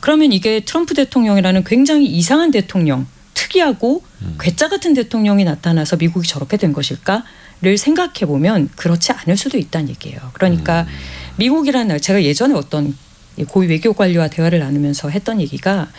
그러면 이게 트럼프 대통령이라는 굉장히 이상한 대통령, 특이하고 괴짜 같은 대통령이 나타나서 미국이 저렇게 된 것일까를 생각해 보면 그렇지 않을 수도 있다는 얘기예요. 그러니까 미국이라는 제가 예전에 어떤 고위 외교 관료와 대화를 나누면서 했던 얘기가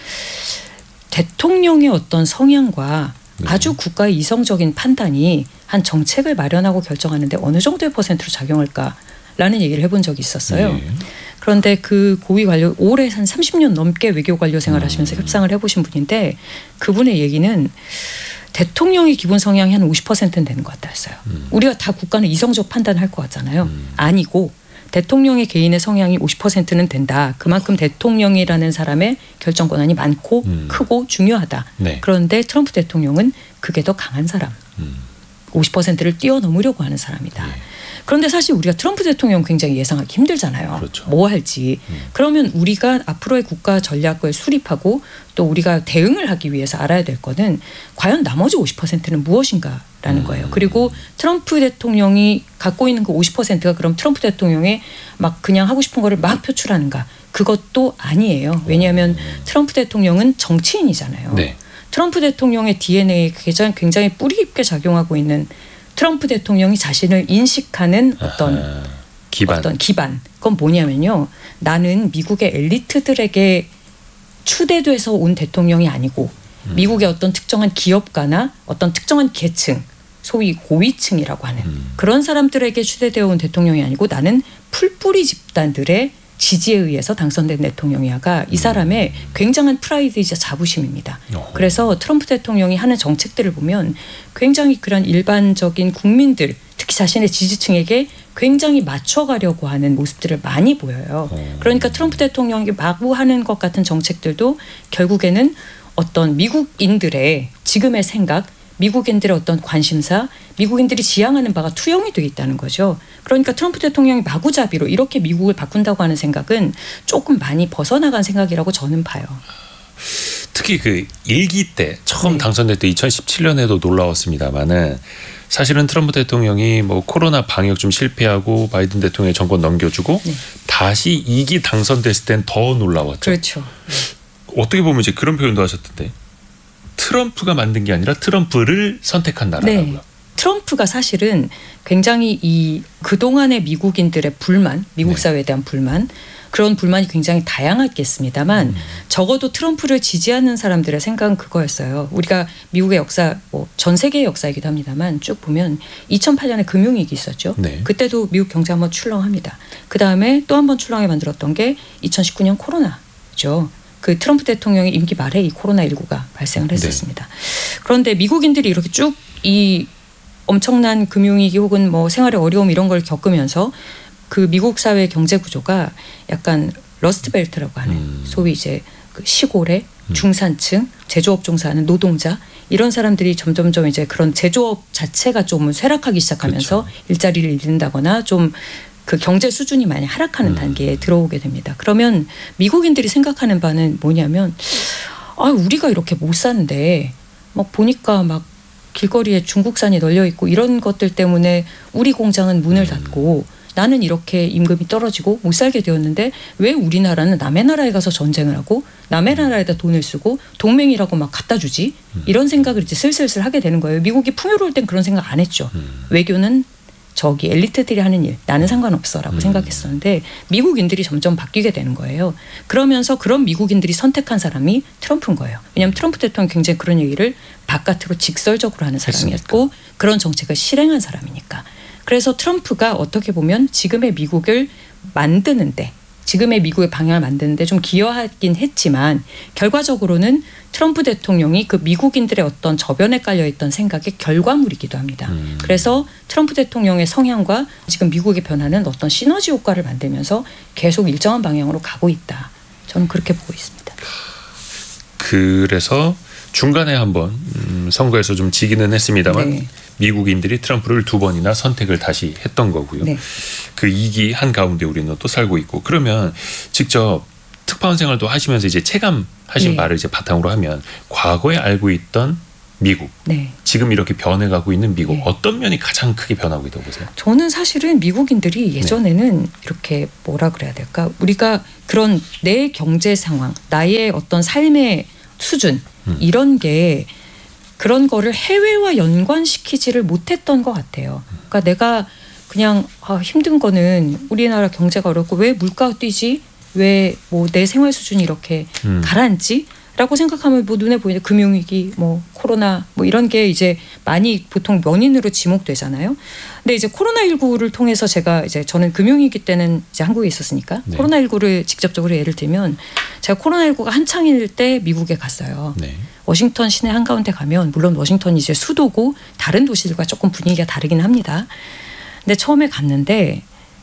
대통령의 어떤 성향과 아주 국가의 이성적인 판단이 한 정책을 마련하고 결정하는데 어느 정도의 퍼센트로 작용할까라는 얘기를 해본 적이 있었어요. 그런데 그 고위 관료 올해 한 30년 넘게 외교 관료 생활하시면서 협상을 해보신 분인데 그분의 얘기는 대통령의 기본 성향이 한 50%는 되는 것 같았어요. 우리가 다 국가는 이성적 판단을 할 것 같잖아요. 아니고 대통령의 개인의 성향이 50%는 된다. 그만큼 대통령이라는 사람의 결정 권한이 많고 크고 중요하다. 네. 그런데 트럼프 대통령은 그게 더 강한 사람. 50%를 뛰어넘으려고 하는 사람이다. 예. 그런데 사실 우리가 트럼프 대통령 굉장히 예상하기 힘들잖아요. 그렇죠. 뭐 할지. 그러면 우리가 앞으로의 국가 전략을 수립하고 또 우리가 대응을 하기 위해서 알아야 될 거는 과연 나머지 50%는 무엇인가라는 거예요. 그리고 트럼프 대통령이 갖고 있는 그 50%가 그럼 트럼프 대통령의 막 그냥 하고 싶은 거를 막 표출하는가. 그것도 아니에요. 왜냐하면 트럼프 대통령은 정치인이잖아요. 네. 트럼프 대통령의 DNA에 굉장히 뿌리 깊게 작용하고 있는 트럼프 대통령이 자신을 인식하는 어떤 기반. 그건 뭐냐면요. 나는 미국의 엘리트들에게 추대돼서 온 대통령이 아니고 미국의 어떤 특정한 기업가나 어떤 특정한 계층, 소위 고위층이라고 하는 그런 사람들에게 추대되어 온 대통령이 아니고 나는 풀뿌리 집단들의 지지에 의해서 당선된 대통령이야가 이 사람의 굉장한 프라이드이자 자부심입니다. 그래서 트럼프 대통령이 하는 정책들을 보면 굉장히 그런 일반적인 국민들, 특히 자신의 지지층에게 굉장히 맞춰가려고 하는 모습들을 많이 보여요. 그러니까 트럼프 대통령이 마구 하는 것 같은 정책들도 결국에는 어떤 미국인들의 지금의 생각, 미국인들의 어떤 관심사, 미국인들이 지향하는 바가 투영이 되어 있다는 거죠. 그러니까 트럼프 대통령이 마구잡이로 이렇게 미국을 바꾼다고 하는 생각은 조금 많이 벗어나간 생각이라고 저는 봐요. 특히 그 일기 때 처음 당선될 때 2017년에도 놀라웠습니다만은 사실은 트럼프 대통령이 뭐 코로나 방역 좀 실패하고 바이든 대통령의 정권 넘겨주고 다시 2기 당선됐을 땐 더 놀라웠죠. 그렇죠. 어떻게 보면 이제 그런 표현도 하셨던데 트럼프가 만든 게 아니라 트럼프를 선택한 나라라고요. 네. 트럼프가 사실은 굉장히 이 그동안의 미국인들의 불만, 미국 사회에 대한 불만, 그런 불만이 굉장히 다양했겠습니다만 적어도 트럼프를 지지하는 사람들의 생각은 그거였어요. 우리가 미국의 역사, 전 세계의 역사이기도 합니다만 쭉 보면 2008년에 금융위기 있었죠. 네. 그때도 미국 경제 한번 출렁합니다. 그다음에 또 한번 출렁하게 만들었던 게 2019년 코로나죠. 그 트럼프 대통령의 임기 말에 이 코로나19가 발생을 했었습니다. 그런데 미국인들이 이렇게 쭉 이 엄청난 금융위기 혹은 뭐 생활의 어려움 이런 걸 겪으면서 그 미국 사회의 경제 구조가 약간 러스트벨트라고 하는 소위 이제 그 시골의 중산층, 제조업 종사하는 노동자 이런 사람들이 점점점 이제 그런 제조업 자체가 좀 쇠락하기 시작하면서 그렇죠. 일자리를 잃는다거나 좀 그 경제 수준이 많이 하락하는 단계에 들어오게 됩니다. 그러면 미국인들이 생각하는 바는 뭐냐면 우리가 이렇게 못 사는데 막 보니까 막 길거리에 중국산이 널려 있고 이런 것들 때문에 우리 공장은 문을 닫고 나는 이렇게 임금이 떨어지고 못 살게 되었는데 왜 우리나라는 남의 나라에 가서 전쟁을 하고 남의 나라에다 돈을 쓰고 동맹이라고 막 갖다 주지? 이런 생각을 이제 슬슬 하게 되는 거예요. 미국이 풍요로울 땐 그런 생각 안 했죠. 외교는 저기 엘리트들이 하는 일 나는 상관없어라고 생각했었는데 미국인들이 점점 바뀌게 되는 거예요. 그러면서 그런 미국인들이 선택한 사람이 트럼프인 거예요. 왜냐하면 트럼프 대통령이 굉장히 그런 얘기를 바깥으로 직설적으로 하는 사람이었고 그런 정책을 실행한 사람이니까. 그래서 트럼프가 어떻게 보면 지금의 미국을 만드는데 지금의 미국의 방향을 만드는데 좀 기여하긴 했지만 결과적으로는 트럼프 대통령이 그 미국인들의 어떤 저변에 깔려있던 생각의 결과물이기도 합니다. 그래서 트럼프 대통령의 성향과 지금 미국의 변화는 어떤 시너지 효과를 만들면서 계속 일정한 방향으로 가고 있다. 저는 그렇게 보고 있습니다. 그래서 중간에 한번 선거에서 좀 지기는 했습니다만 미국인들이 트럼프를 2번이나 선택을 다시 했던 거고요. 그 2기 한가운데 우리는 또 살고 있고 그러면 직접 특파원 생활도 하시면서 이제 체감하신 바를 이제 바탕으로 하면 과거에 알고 있던 미국. 네. 지금 이렇게 변해가고 있는 미국. 네. 어떤 면이 가장 크게 변하고 있다고 보세요? 저는 사실은 미국인들이 예전에는 이렇게 뭐라 그래야 될까? 우리가 그런 내 경제 상황, 나의 어떤 삶의 수준 이런 게 그런 거를 해외와 연관시키지를 못했던 것 같아요. 그러니까 내가 그냥 힘든 거는 우리나라 경제가 어렵고 왜 물가가 뛰지? 왜 뭐 내 생활 수준이 이렇게 가라앉지? 라고 생각하면 뭐 눈에 보이는 금융위기, 뭐 코로나 뭐 이런 게 이제 많이 보통 원인으로 지목되잖아요. 근데 이제 코로나19를 통해서 제가 이제 저는 금융위기 때는 이제 한국에 있었으니까 네. 코로나19를 직접적으로 예를 들면 제가 코로나19가 한창일 때 미국에 갔어요. 네. 워싱턴 시내 한가운데 가면 물론 워싱턴이 이제 수도고 다른 도시들과 조금 분위기가 다르긴 합니다. 근데 처음에 갔는데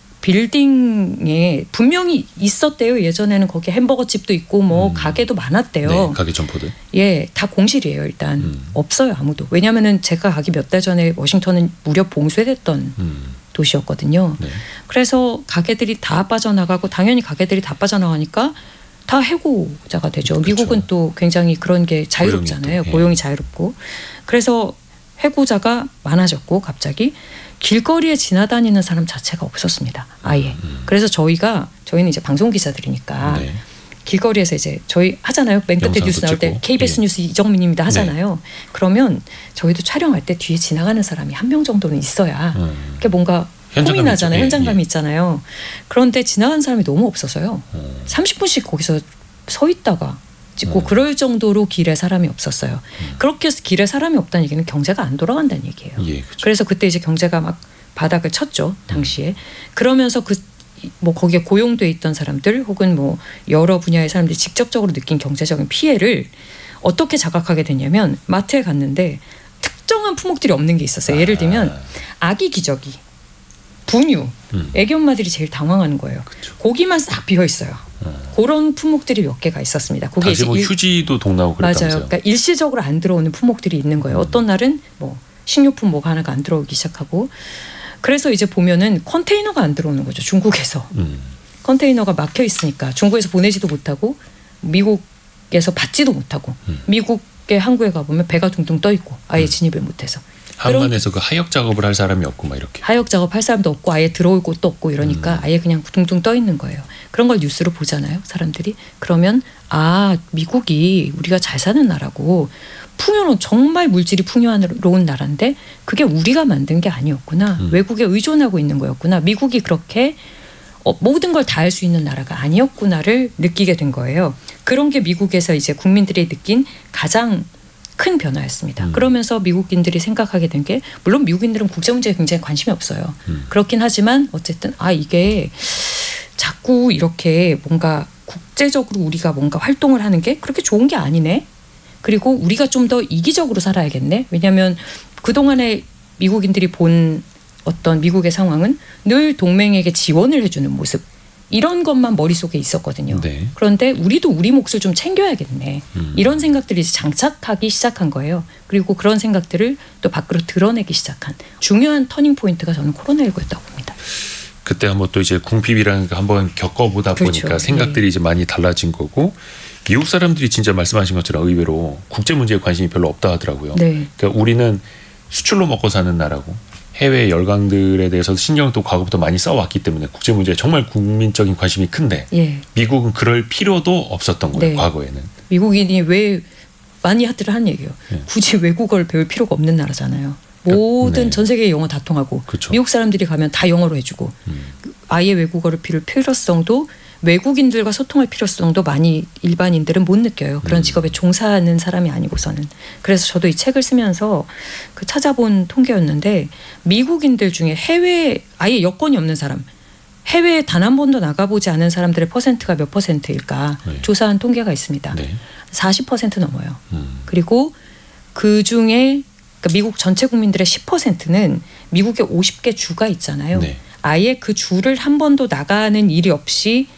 빌딩에 분명히 있었대요. 예전에는 거기 햄버거 집도 있고 뭐 가게도 많았대요. 네, 가게 점포들. 예, 다 공실이에요. 일단 없어요 아무도. 왜냐하면은 제가 가기 몇 달 전에 워싱턴은 무려 봉쇄됐던 도시였거든요. 네. 그래서 가게들이 다 빠져나가고 당연히 가게들이 다 빠져나가니까 다 해고자가 되죠. 그렇죠. 미국은 또 굉장히 그런 게 자유롭잖아요. 또, 예. 고용이 자유롭고. 그래서 해고자가 많아졌고 갑자기 길거리에 지나다니는 사람 자체가 없었습니다. 아예. 그래서 저희는 이제 방송 기자들이니까 네. 길거리에서 이제 저희 하잖아요. 맨 끝에 뉴스 나올 때 찍고. KBS 예. 뉴스 이정민입니다 하잖아요. 그러면 저희도 촬영할 때 뒤에 지나가는 사람이 한 명 정도는 있어야 그게 뭔가 현장감이 폼이 나잖아요. 있죠. 현장감이 예. 있잖아요. 그런데 지나가는 사람이 너무 없어서요. 30분씩 거기서 서 있다가 찍고 그럴 정도로 길에 사람이 없었어요. 그렇게 해서 길에 사람이 없다는 얘기는 경제가 안 돌아간다는 얘기예요. 예, 그렇죠. 그래서 그때 이제 경제가 막 바닥을 쳤죠. 당시에. 그러면서 뭐 거기에 고용돼 있던 사람들 혹은 뭐 여러 분야의 사람들이 직접적으로 느낀 경제적인 피해를 어떻게 자각하게 됐냐면 마트에 갔는데 특정한 품목들이 없는 게 있었어요. 예를 들면 아기 기저귀, 분유, 애기 엄마들이 제일 당황하는 거예요. 그쵸. 고기만 싹 비어 있어요. 그런 품목들이 몇 개가 있었습니다. 거기에 다시 뭐 휴지도 동나오고 그랬다면서요. 맞아요. 그러니까 일시적으로 안 들어오는 품목들이 있는 거예요. 어떤 날은 뭐 식료품 뭐가 하나가 안 들어오기 시작하고 그래서 이제 보면은 컨테이너가 안 들어오는 거죠. 중국에서. 컨테이너가 막혀 있으니까 중국에서 보내지도 못하고 미국에서 받지도 못하고 미국의 항구에 가보면 배가 둥둥 떠 있고 아예 진입을 못해서 한반에서 그 하역 작업을 할 사람이 없고 막 이렇게. 하역 작업할 사람도 없고 아예 들어올 곳도 없고 이러니까 아예 그냥 둥둥 떠 있는 거예요. 그런 걸 뉴스로 보잖아요. 사람들이. 그러면 미국이 우리가 잘 사는 나라고 풍요로운 정말 물질이 풍요로운 나라인데 그게 우리가 만든 게 아니었구나. 외국에 의존하고 있는 거였구나. 미국이 그렇게 모든 걸 다 할 수 있는 나라가 아니었구나를 느끼게 된 거예요. 그런 게 미국에서 이제 국민들이 느낀 가장 큰 변화였습니다. 그러면서 미국인들이 생각하게 된 게 물론 미국인들은 국제 문제에 굉장히 관심이 없어요. 그렇긴 하지만 어쨌든 이게 자꾸 이렇게 뭔가 국제적으로 우리가 뭔가 활동을 하는 게 그렇게 좋은 게 아니네. 그리고 우리가 좀 더 이기적으로 살아야겠네. 왜냐하면 그동안에 미국인들이 본 어떤 미국의 상황은 늘 동맹에게 지원을 해주는 모습. 이런 것만 머릿속에 있었거든요. 네. 그런데 우리도 우리 몫을 좀 챙겨야겠네. 이런 생각들이 이제 장착하기 시작한 거예요. 그리고 그런 생각들을 또 밖으로 드러내기 시작한 중요한 터닝 포인트가 저는 코로나19였다고 봅니다. 그때 한번 또 이제 궁핍이라는 거 한번 겪어보다 그렇죠. 보니까 생각들이 이제 많이 달라진 거고 미국 사람들이 진짜 말씀하신 것처럼 의외로 국제 문제에 관심이 별로 없다 하더라고요. 네. 그러니까 우리는 수출로 먹고 사는 나라고 해외 열강들에 대해서 신경 또 과거부터 많이 써왔기 때문에 국제 문제에 정말 국민적인 관심이 큰데 예. 미국은 그럴 필요도 없었던 거예요. 네. 과거에는. 미국인이 왜 많이 하는 얘기예요. 네. 굳이 외국어를 배울 필요가 없는 나라잖아요. 모든 네. 전 세계 영어 다 통하고 그렇죠. 미국 사람들이 가면 다 영어로 해주고 아예 외국어를 필요할 필요성도 외국인들과 소통할 필요성도 많이 일반인들은 못 느껴요. 그런 직업에 종사하는 사람이 아니고서는. 그래서 저도 이 책을 쓰면서 그 찾아본 통계였는데 미국인들 중에 해외 아예 여권이 없는 사람 해외에 단 한 번도 나가보지 않은 사람들의 퍼센트가 몇 퍼센트일까 네. 조사한 통계가 있습니다. 네. 40% 넘어요. 그리고 그중에 그러니까 미국 전체 국민들의 10%는 미국에 50개 주가 있잖아요. 네. 아예 그 주를 한 번도 나가는 일이 없이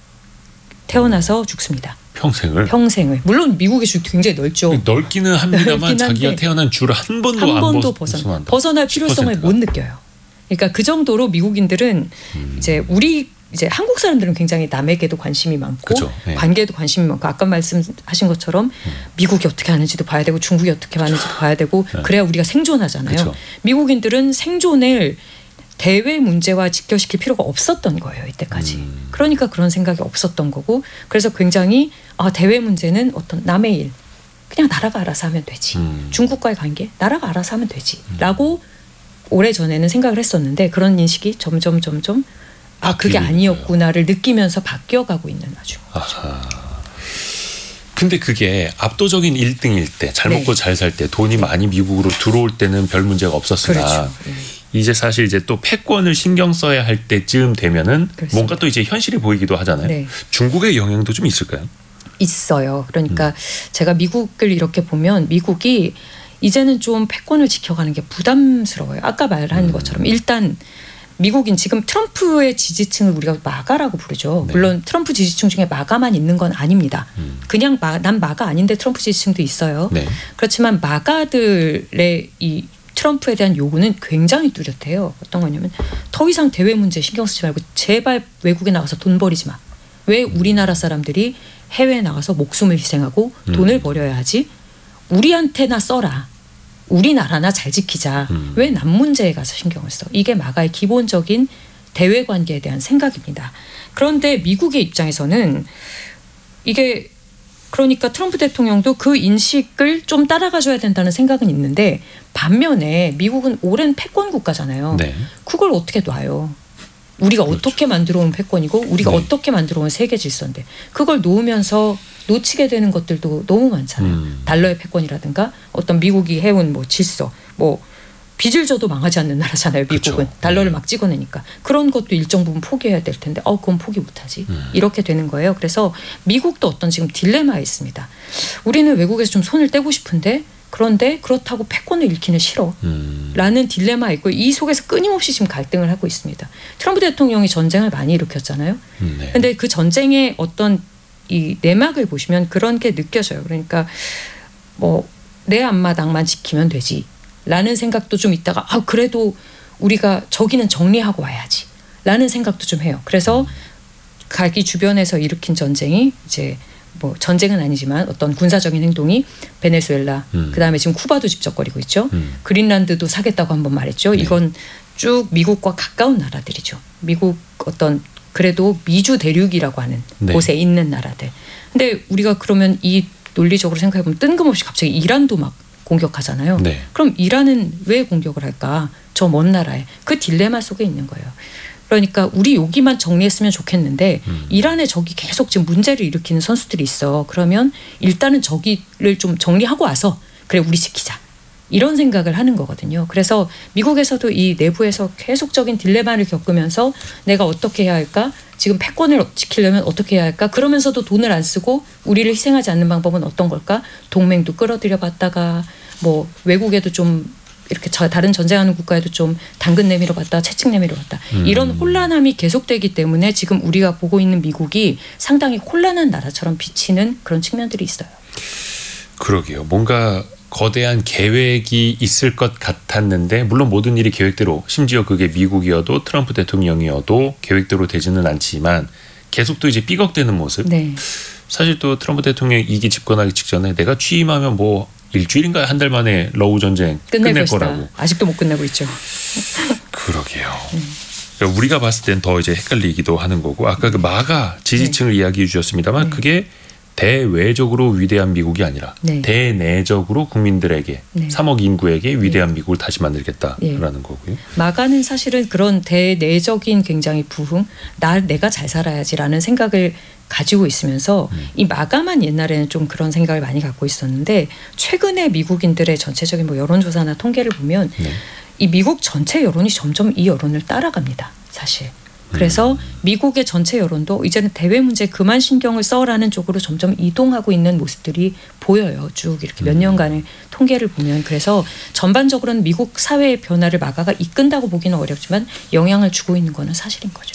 태어나서 죽습니다. 평생을. 물론 미국의 주 굉장히 넓죠. 넓기는 합니다만 넓긴 자기가 한데 태어난 주를 한 번도 안 벗어난다. 벗어날 필요성을 10%가. 못 느껴요. 그러니까 그 정도로 미국인들은 이제 우리 이제 한국 사람들은 굉장히 남에게도 관심이 많고 그렇죠. 네. 관계에도 관심이 많고 아까 말씀하신 것처럼 미국이 어떻게 하는지도 봐야 되고 중국이 어떻게 하는지도 봐야 되고 그래야 우리가 생존하잖아요. 그렇죠. 미국인들은 생존을 대외 문제와 직결시킬 필요가 없었던 거예요. 이때까지. 그러니까 그런 생각이 없었던 거고 그래서 굉장히 대외 문제는 어떤 남의 일 그냥 나라가 알아서 하면 되지. 중국과의 관계 나라가 알아서 하면 되지. 라고 오래전에는 생각을 했었는데 그런 인식이 점점 그게 아니었구나를 느끼면서 바뀌어가고 있는 와중이죠. 근데 그게 압도적인 1등일 때 잘 먹고 잘 살 때 돈이 많이 미국으로 들어올 때는 별 문제가 없었으나 그렇죠. 이제 사실 이제 또 패권을 신경 써야 할 때쯤 되면은 그렇습니다. 뭔가 또 이제 현실이 보이기도 하잖아요. 네. 중국의 영향도 좀 있을까요? 있어요. 그러니까 제가 미국을 이렇게 보면 미국이 이제는 좀 패권을 지켜가는 게 부담스러워요. 아까 말한 것처럼 일단 미국인 지금 트럼프의 지지층을 우리가 마가라고 부르죠. 네. 물론 트럼프 지지층 중에 마가만 있는 건 아닙니다. 그냥 난 마가 아닌데 트럼프 지지층도 있어요. 네. 그렇지만 마가들의 이 트럼프에 대한 요구는 굉장히 뚜렷해요. 어떤 거냐면 더 이상 대외 문제 신경 쓰지 말고 제발 외국에 나가서 돈 버리지 마. 왜 우리나라 사람들이 해외에 나가서 목숨을 희생하고 돈을 버려야 하지? 우리한테나 써라. 우리나라나 잘 지키자. 왜 남 문제에 가서 신경을 써? 이게 마가의 기본적인 대외 관계에 대한 생각입니다. 그런데 미국의 입장에서는 이게 그러니까 트럼프 대통령도 그 인식을 좀 따라가줘야 된다는 생각은 있는데 반면에 미국은 오랜 패권 국가잖아요. 네. 그걸 어떻게 놔요? 우리가 그렇죠. 어떻게 만들어온 패권이고 우리가 어떻게 만들어온 세계 질서인데 그걸 놓으면서 놓치게 되는 것들도 너무 많잖아요. 달러의 패권이라든가 어떤 미국이 해온 뭐 질서 뭐 빚을 져도 망하지 않는 나라잖아요. 미국은. 그렇죠. 달러를 막 찍어내니까. 그런 것도 일정 부분 포기해야 될 텐데 그건 포기 못하지. 이렇게 되는 거예요. 그래서 미국도 어떤 지금 딜레마에 있습니다. 우리는 외국에서 좀 손을 떼고 싶은데 그런데 그렇다고 패권을 잃기는 싫어. 라는 딜레마가 있고 이 속에서 끊임없이 지금 갈등을 하고 있습니다. 트럼프 대통령이 전쟁을 많이 일으켰잖아요. 그런데 그 전쟁의 어떤 이 내막을 보시면 그런 게 느껴져요. 그러니까 뭐 내 앞마당만 지키면 되지. 라는 생각도 좀 있다가 그래도 우리가 저기는 정리하고 와야지. 라는 생각도 좀 해요. 그래서 자기 주변에서 일으킨 전쟁이 이제 뭐 전쟁은 아니지만 어떤 군사적인 행동이 베네수엘라 그다음에 지금 쿠바도 집적거리고 있죠. 그린란드도 사겠다고 한번 말했죠. 네. 이건 쭉 미국과 가까운 나라들이죠. 미국 어떤 그래도 미주 대륙이라고 하는 네. 곳에 있는 나라들. 근데 우리가 그러면 이 논리적으로 생각해보면 뜬금없이 갑자기 이란도 막 공격하잖아요. 네. 그럼 이란은 왜 공격을 할까? 저 먼 나라에. 그 딜레마 속에 있는 거예요. 그러니까 우리 여기만 정리했으면 좋겠는데 이란에 저기 계속 지금 문제를 일으키는 선수들이 있어. 그러면 일단은 저기를 좀 정리하고 와서 그래 우리 지키자. 이런 생각을 하는 거거든요. 그래서 미국에서도 이 내부에서 계속적인 딜레마를 겪으면서 내가 어떻게 해야 할까? 지금 패권을 지키려면 어떻게 해야 할까? 그러면서도 돈을 안 쓰고 우리를 희생하지 않는 방법은 어떤 걸까? 동맹도 끌어들여 봤다가 뭐 외국에도 좀 이렇게 다른 전쟁하는 국가에도 좀 당근 내밀어 봤다, 채찍 내밀어 봤다. 이런 혼란함이 계속되기 때문에 지금 우리가 보고 있는 미국이 상당히 혼란한 나라처럼 비치는 그런 측면들이 있어요. 그러게요. 뭔가 거대한 계획이 있을 것 같았는데 물론 모든 일이 계획대로 심지어 그게 미국이어도 트럼프 대통령이어도 계획대로 되지는 않지만 계속 또 이제 삐걱대는 모습. 네. 사실 또 트럼프 대통령이 2기 집권하기 직전에 내가 취임하면 뭐 일주일인가 한 달 만에 러우 전쟁 끝낼 거라고. 아직도 못 끝내고 있죠. 그러게요. 그러니까 우리가 봤을 땐 더 이제 헷갈리기도 하는 거고 아까 그 마가 지지층을 이야기해 주셨습니다만 그게 대외적으로 위대한 미국이 아니라 대내적으로 국민들에게 3억 인구에게 위대한 미국을 다시 만들겠다라는 거고요. 마가는 사실은 그런 대내적인 굉장히 부흥, 내가 잘 살아야지라는 생각을 가지고 있으면서 이 마가만 옛날에는 좀 그런 생각을 많이 갖고 있었는데 최근에 미국인들의 전체적인 뭐 여론조사나 통계를 보면 이 미국 전체 여론이 점점 이 여론을 따라갑니다. 사실. 그래서 미국의 전체 여론도 이제는 대외 문제에 그만 신경을 써라는 쪽으로 점점 이동하고 있는 모습들이 보여요. 쭉 이렇게 몇 년간의 통계를 보면. 그래서 전반적으로는 미국 사회의 변화를 마가가 이끈다고 보기는 어렵지만 영향을 주고 있는 거는 사실인 거죠.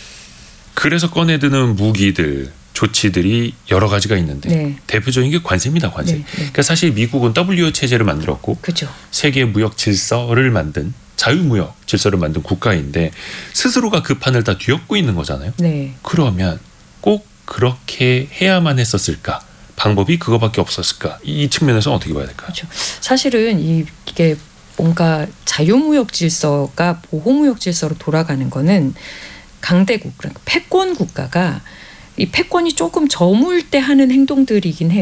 그래서 꺼내드는 무기들, 조치들이 여러 가지가 있는데 대표적인 게 관세입니다. 관세. 그러니까 사실 미국은 WTO 체제를 만들었고 그렇죠. 세계 무역 질서를 만든 자유무역 질서를 만든 국가인데 스스로가 그 판을 다 뒤엎고 있는 거잖아요. 네. 그러면 꼭 그렇게 해야만 했었을까? 방법이 그거밖에 없었을까? 이 측면에서 어떻게 봐야 될까요? 그렇죠. 사실은 이게 뭔가 자유무역 질서가 보호무역 질서로 돌아가는 거는 강대국, 그러니까 패권 국가가 이 패권이 조금 저물 때 하는 행동들이긴 해요.